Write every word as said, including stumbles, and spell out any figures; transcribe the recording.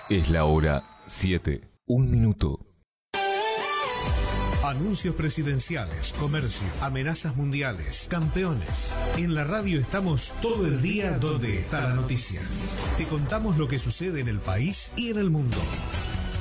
Es la hora siete. Un minuto. Anuncios presidenciales, comercio, amenazas mundiales, campeones. En la radio estamos todo el día donde está la noticia. Te contamos lo que sucede en el país y en el mundo.